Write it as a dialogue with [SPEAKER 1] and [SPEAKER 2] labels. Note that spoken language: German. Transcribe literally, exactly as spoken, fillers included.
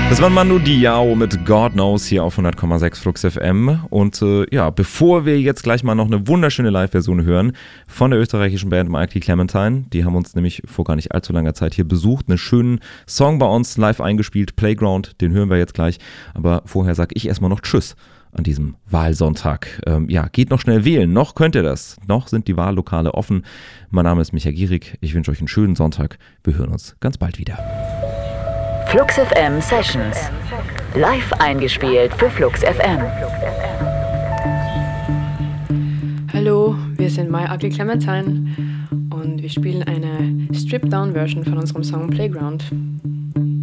[SPEAKER 1] Das war Manu Diao mit God Knows hier auf hundert Komma sechs Flux F M. Und äh, ja, bevor wir jetzt gleich mal noch eine wunderschöne Live-Version hören von der österreichischen Band Mike Clementine, die haben uns nämlich vor gar nicht allzu langer Zeit hier besucht, einen schönen Song bei uns live eingespielt, Playground, den hören wir jetzt gleich. Aber vorher sage ich erstmal noch Tschüss an diesem Wahlsonntag. Ähm, ja, geht noch schnell wählen, noch könnt ihr das. Noch sind die Wahllokale offen. Mein Name ist Michael Gierig, ich wünsche euch einen schönen Sonntag. Wir hören uns ganz bald wieder.
[SPEAKER 2] Flux F M Sessions. Live eingespielt für Flux F M.
[SPEAKER 3] Hallo, wir sind My Ugly Clementine und wir spielen eine Stripped-Down-Version von unserem Song Playground.